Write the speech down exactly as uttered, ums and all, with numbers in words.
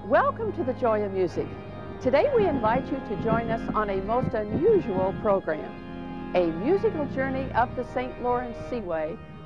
Welcome to the Joy of Music. Today we invite you to join us on a most unusual program, a musical journey up the Saint Lawrence Seaway